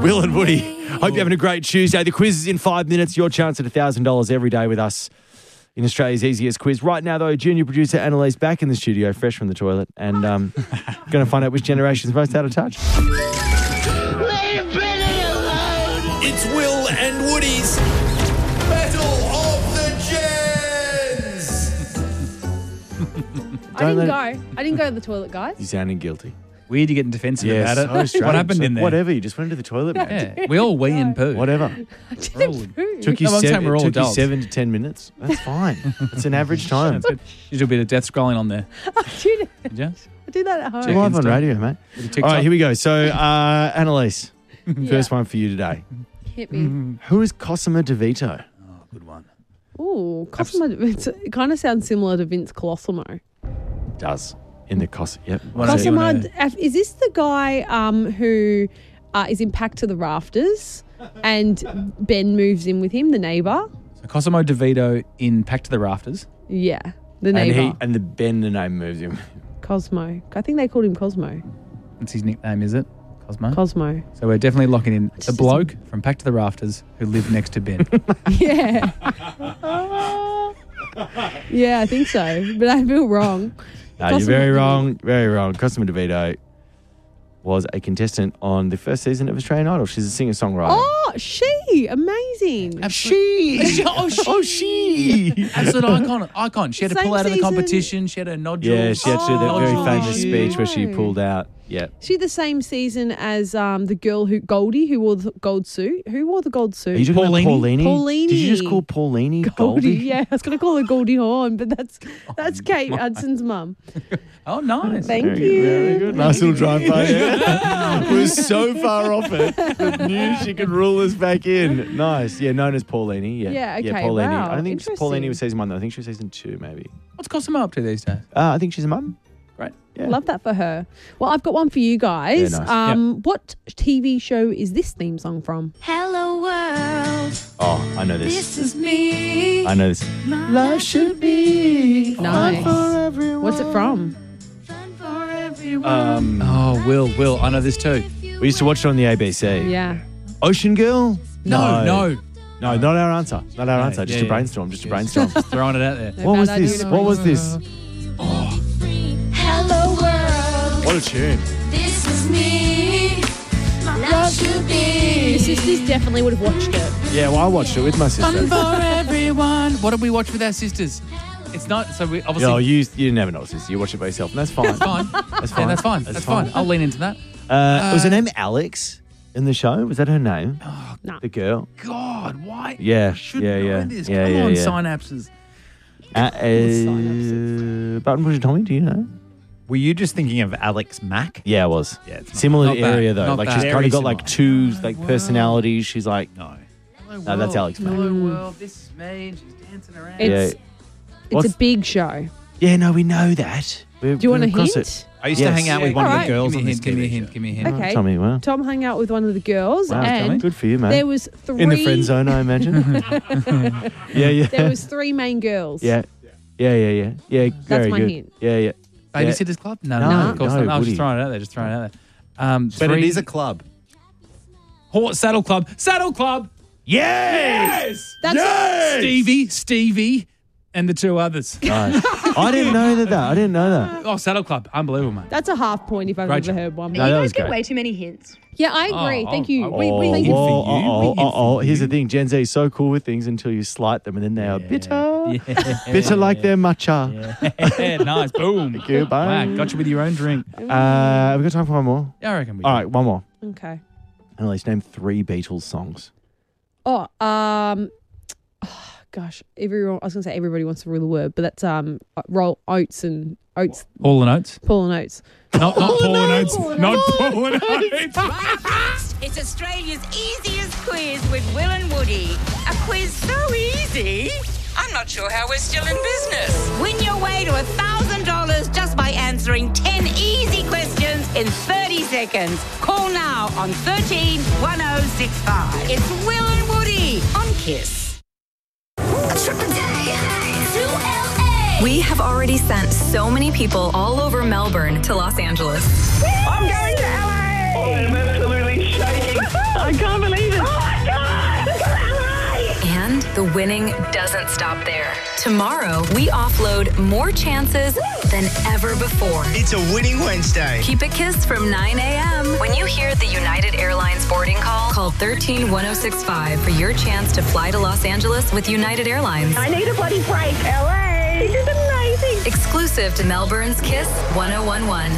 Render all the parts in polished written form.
Will and Woody. Hope you're having a great Tuesday. The quiz is in 5 minutes. Your chance at $1,000 every day with us in Australia's easiest quiz. Right now, though, junior producer Annalise back in the studio, fresh from the toilet, and going to find out which generation's most out of touch. It's Will and Woody's Battle of the Gens. I didn't go to the toilet, guys. You sounding guilty. Weird you getting defensive about it. So strange. What happened in there? Whatever, you just went into the toilet, man. Yeah, we all wee and poo. Whatever. I didn't poo. Took you, No, I'm saying we're all took you adults. 7 to 10 minutes. That's fine. It's an average time. There's a bit of death scrolling on there. I do Did you? that at home. Check. Live on Insta. radio, mate. TikTok. All right, here we go. So, Annalise, first one for you today. Hit me. Who is Cosimo DeVito? Oh, good one. Ooh, Cosimo. It kind of sounds similar to Vince Colosimo. Does. In the Yep. What else do you Cosimo, wanna- is this the guy who is in Packed to the Rafters and Ben moves in with him, the neighbour? So Cosimo DeVito in Packed to the Rafters. Yeah, the And neighbour. the Ben, the name moves him. Cosmo. I think they called him Cosmo. That's his nickname, is it? Cosmo? Cosmo. So we're definitely locking in the bloke from Packed to the Rafters who lived next to Ben. Yeah. Yeah, I think so. But I feel wrong. No, you're Cosimo very DeVito. wrong. Very wrong. Cosimo DeVito was a contestant on the first season of Australian Idol. She's a singer-songwriter. Oh, she. Amazing. She. Oh, she. Absolute icon. She had to Same pull out of the season. competition. She had a nodule. Yeah, she had to do that very Oh, famous yeah. speech where she pulled out. Yeah. She the same season as the girl Goldie who wore the gold suit. Who wore the gold suit? Are you talking about Paulini? Paulini. Did you just call Paulini Goldie? Goldie? Yeah, I was going to call her Goldie Hawn, but that's Kate Hudson's mum. Oh, nice. Thank Very you. good, very good. Nice little drive by. Yeah. We're so far off it that knew she could rule us back in. Nice. Yeah, known as Paulini. Yeah, Yeah, okay, Paulini. wow, I don't think interesting. Paulini was season 1 though. I think she was season 2 maybe. What's Cosimo up to these days? I think she's a mum. Great. Yeah. Love that for her. Well, I've got one for you guys. Yeah, nice. What TV show is this theme song from? Hello world, Oh, I know this. this is me. I know this. Life should be Nice. For everyone. What's it from? fun for everyone. Oh, Will. I know this too. We used to watch it on the ABC. Yeah. Ocean Girl? No. No, not our answer. Not our answer. Just yeah, a brainstorm. yeah. Just a brainstorm. Throwing it out there. What was Bad this? idea. What was this? Hello world, What a tune. this is me. My life should be Your sisters definitely would have watched it. Yeah, well, I watched it with my Fun sister. for everyone. What did we watch with our sisters? It's not, so we obviously. No, you didn't have an older sister. You watch it by yourself, and that's fine. That's fine. That's Yeah, fine. that's fine. That's fine. I'll lean into that. Was her name Alex in the show? Was that her name? No. The girl? God, why? Yeah, I should yeah, know yeah. this. Yeah, Come yeah, on, yeah. synapses. Button Pusher Tommy, do you know? Were you just thinking of Alex Mack? Yeah, I was. Yeah, it's not- Similar not bad. area though. Not Like bad. she's kind Very of got like two similar. personalities. She's like, No. no, that's Alex. Mack. Hello world, this is me. And she's dancing around. It's What's- a big show. Yeah, no, we know that. Do you want a hint? I used to hang out with one of Alright. the girls Give on me a this hint. Give me a TV hint. show. Give me a hint. Okay. Tommy, well, Tom hung out with one of the girls, wow, and good for you, man. there was three In the friend zone, I imagine. yeah. There was three main girls. Yeah. Yeah. Very my good. hint. Yeah. Babysitters Club? No, No, of course no, not. I was Woody. just throwing it out there. Just throwing it out there. But it is a club. Saddle Club. Saddle Club. Yes. That's Stevie, and the two others. Nice. I didn't know that. Oh, Saddle Club. Unbelievable, mate. That's a half point if I've Great ever job. heard one. No, that was great. way too many hints. Yeah, I agree. Oh, Thank you. oh, We thank you. Oh. Here's the thing. Gen Z is so cool with things until you slight them and then they are bitter. Bitter like their matcha. Yeah, nice. Boom. Thank you. Bye. Wow, got you with your own drink. We've got time for one more. Yeah, I reckon we All right, one more. Okay. Annalise, name 3 Beatles songs. Gosh, everyone. I was going to say everybody wants to rule the word, but that's roll Oates and Oates, Hall and Oates. Paul and Oates. Not Paul and Oates. Not Paul and Oates. It's Australia's easiest quiz with Will and Woody. A quiz so easy, I'm not sure how we're still in business. Win your way to $1,000 just by answering 10 easy questions in 30 seconds. Call now on 13 1065. It's Will and Woody on KISS. We have already sent so many people all over Melbourne to Los Angeles. I'm going to LA! I'm absolutely shaking. I can't the winning doesn't stop there. Tomorrow, we offload more chances than ever before. It's a winning Wednesday. Keep it KISS from 9 a.m. When you hear the United Airlines boarding call 13-1065 for your chance to fly to Los Angeles with United Airlines. I need a bloody break. LA. This is amazing. Exclusive to Melbourne's KISS 1011.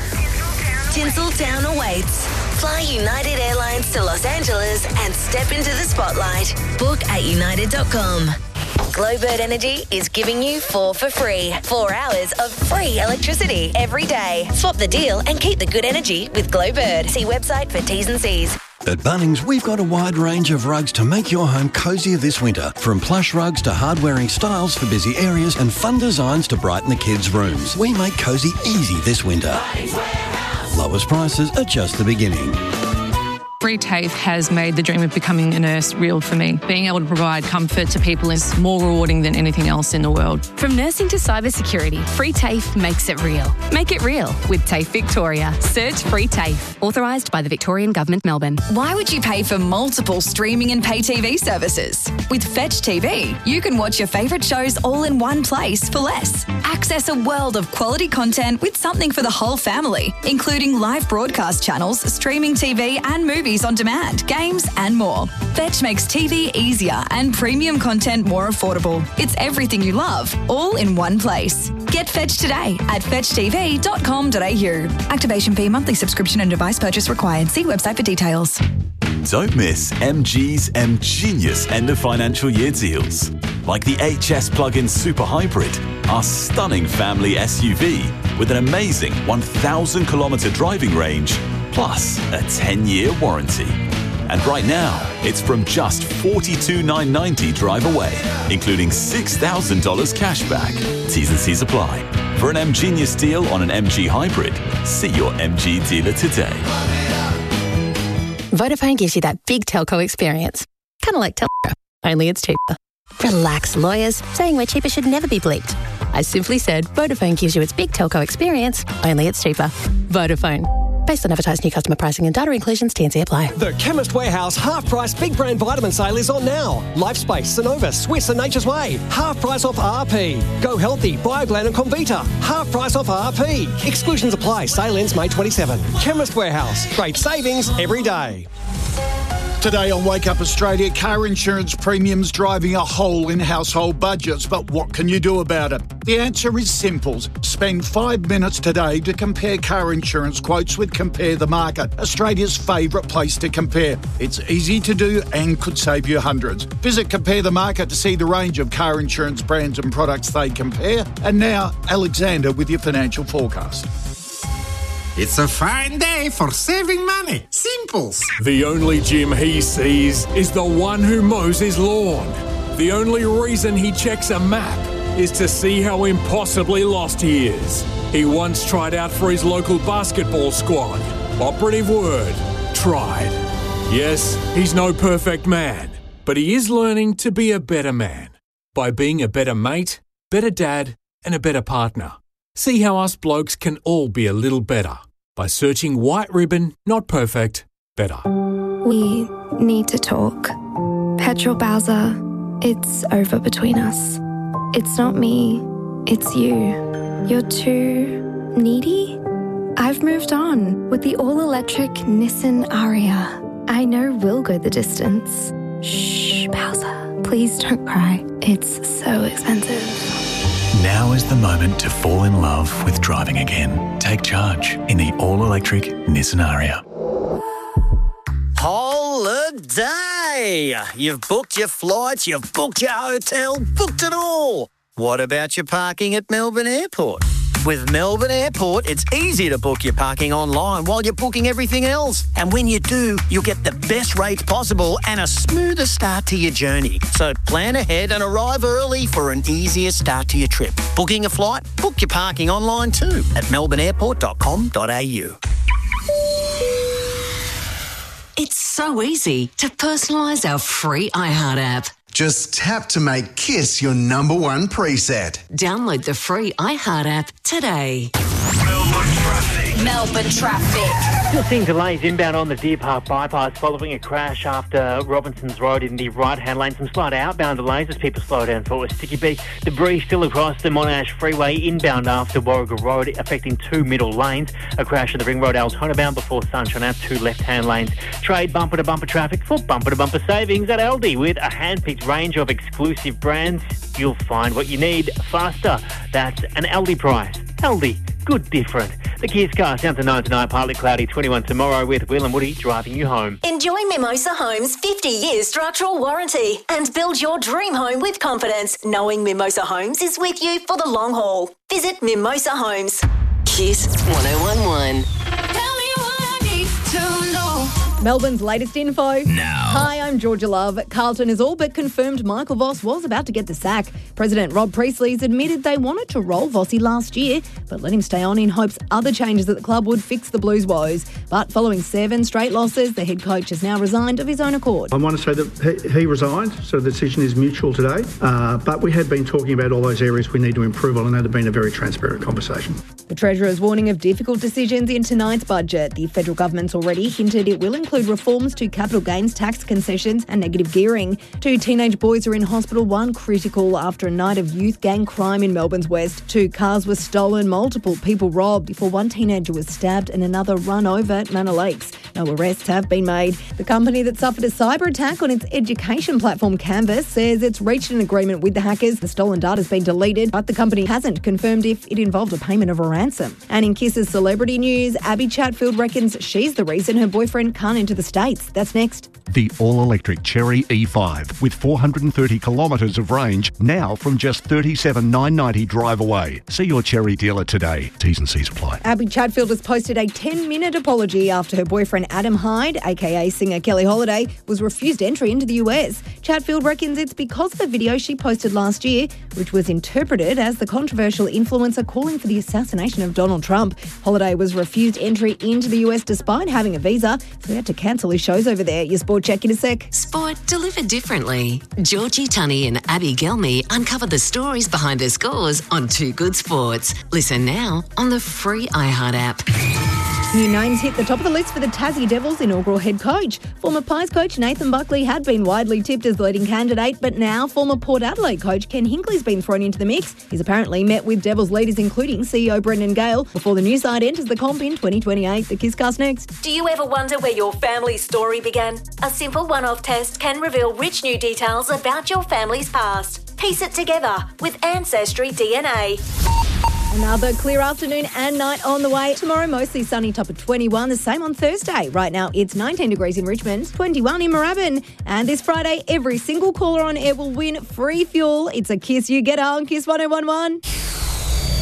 Tinseltown awaits. Fly United Airlines to Los Angeles and step into the spotlight. Book at united.com. Glowbird Energy is giving you 4 for free. 4 hours of free electricity every day. Swap the deal and keep the good energy with Glowbird. See website for T's and C's. At Bunnings, we've got a wide range of rugs to make your home cosier this winter. From plush rugs to hard-wearing styles for busy areas and fun designs to brighten the kids' rooms. We make cosy easy this winter. Lowest prices are just the beginning. Free TAFE has made the dream of becoming a nurse real for me. Being able to provide comfort to people is more rewarding than anything else in the world. From nursing to cybersecurity, Free TAFE makes it real. Make it real with TAFE Victoria. Search Free TAFE. Authorised by the Victorian Government, Melbourne. Why would you pay for multiple streaming and pay TV services? With Fetch TV, you can watch your favourite shows all in one place for less. Access a world of quality content with something for the whole family, including live broadcast channels, streaming TV and movies on demand, games and more. Fetch makes TV easier and premium content more affordable. It's everything you love, all in one place. Get Fetch today at fetchtv.com.au. Activation fee, monthly subscription and device purchase required. See website for details. Don't miss MG's MGenius end of financial year deals. Like the HS plug-in Super Hybrid, our stunning family SUV with an amazing 1,000 kilometre driving range, plus a 10-year warranty. And right now, it's from just $42,990 drive away, including $6,000 cash back. T's and C's apply. For an MGenius deal on an MG Hybrid, see your MG dealer today. Vodafone gives you that big telco experience. Kind of like Telstra, only it's cheaper. Relax, lawyers. Saying we're cheaper should never be bleeped. I simply said Vodafone gives you its big telco experience, only it's cheaper. Vodafone. Based on advertised new customer pricing and data inclusions, T&C apply. The Chemist Warehouse half-price big brand vitamin sale is on now. Lifespace, Synovus, Swiss and Nature's Way. Half price off RP. Go Healthy, BioGlan and Comvita. Half price off RP. Exclusions apply. Sale ends May 27. Chemist Warehouse. Great savings every day. Today on Wake Up Australia, car insurance premiums driving a hole in household budgets. But what can you do about it? The answer is simple. Spend 5 minutes today to compare car insurance quotes with Compare the Market, Australia's favourite place to compare. It's easy to do and could save you hundreds. Visit Compare the Market to see the range of car insurance brands and products they compare. And now, Alexander with your financial forecast. It's a fine day for saving money. Simples. The only Jim he sees is the one who mows his lawn. The only reason he checks a map is to see how impossibly lost he is. He once tried out for his local basketball squad. Operative word, tried. Yes, he's no perfect man, but he is learning to be a better man by being a better mate, better dad, and a better partner. See how us blokes can all be a little better by searching White Ribbon, Not Perfect, Better. We need to talk. Petrol Bowser, it's over between us. It's not me, it's you. You're too needy? I've moved on with the all-electric Nissan Ariya. I know we'll go the distance. Shh, Bowser, please don't cry. It's so expensive. Now is the moment to fall in love with driving again. Take charge in the all-electric Nissan Ariya. Holiday! You've booked your flights, you've booked your hotel, booked it all. What about your parking at Melbourne Airport? With Melbourne Airport, it's easy to book your parking online while you're booking everything else. And when you do, you'll get the best rates possible and a smoother start to your journey. So plan ahead and arrive early for an easier start to your trip. Booking a flight? Book your parking online too at melbourneairport.com.au. It's so easy to personalise our free iHeart app. Just tap to make KISS your number one preset. Download the free iHeart app today. Melbourne traffic. Melbourne traffic. Still seeing delays inbound on the Deer Park bypass following a crash after Robinson's Road in the right-hand lane. Some slight outbound delays as people slow down for a sticky beat. Debris still across the Monash Freeway inbound after Warrigal Road, affecting 2 middle lanes. A crash at the Ring Road Altona bound before Sunshine out 2 left-hand lanes. Trade bumper-to-bumper traffic for bumper-to-bumper savings at Aldi. With a hand-picked range of exclusive brands, you'll find what you need faster. That's an Aldi price. Aldi, good different. The Kiss car down to 9 tonight, partly cloudy, 21 tomorrow with Will and Woody driving you home. Enjoy Mimosa Homes' 50-year structural warranty and build your dream home with confidence, knowing Mimosa Homes is with you for the long haul. Visit Mimosa Homes. Kiss 1011. Melbourne's latest info. Now. Hi, I'm Georgia Love. Carlton has all but confirmed Michael Voss was about to get the sack. President Rob Priestley's admitted they wanted to roll Vossi last year, but let him stay on in hopes other changes at the club would fix the Blues' woes. But following 7 straight losses, the head coach has now resigned of his own accord. I want to say that he resigned, so the decision is mutual today. But we had been talking about all those areas we need to improve on, and that had been a very transparent conversation. The Treasurer's warning of difficult decisions in tonight's budget. The federal government's already hinted it will include reforms to capital gains tax concessions and negative gearing. 2 teenage boys are in hospital, 1 critical after a night of youth gang crime in Melbourne's west. 2 cars were stolen, multiple people robbed before 1 teenager was stabbed and another run over at Manor Lakes. No arrests have been made. The company that suffered a cyber attack on its education platform Canvas says it's reached an agreement with the hackers. The stolen data has been deleted, but the company hasn't confirmed if it involved a payment of a ransom. And in Kiss's celebrity news, Abby Chatfield reckons she's the reason her boyfriend can't enter the States. That's next. The all-electric Chery E5 with 430 kilometres of range, now from just $37,990 drive away. See your Chery dealer today. T's and C's apply. Abby Chatfield has posted a 10-minute apology after her boyfriend Adam Hyde, aka singer Kelly Holiday, was refused entry into the US. Chatfield reckons it's because of the video she posted last year, which was interpreted as the controversial influencer calling for the assassination of Donald Trump. Holiday was refused entry into the US despite having a visa, so he had to cancel his shows over there. Your sport check in a sec. Sport delivered differently. Georgie Tunney and Abby Gelmy uncover the stories behind their scores on Too Good Sports. Listen now on the free iHeart app. New names hit the top of the list for the Tassie Devils' inaugural head coach. Former Pies coach Nathan Buckley had been widely tipped as the leading candidate, but now former Port Adelaide coach Ken Hinkley's been thrown into the mix. He's apparently met with Devils leaders including CEO Brendan Gale before the new side enters the comp in 2028. The Kisscast next. Do you ever wonder where your family's story began? A simple one-off test can reveal rich new details about your family's past. Piece it together with Ancestry DNA. Another clear afternoon and night on the way. Tomorrow, mostly sunny, top of 21. The same on Thursday. Right now, it's 19 degrees in Richmond, 21 in Moorabbin. And this Friday, every single caller on air will win free fuel. It's a Kiss You Get on Kiss 1011.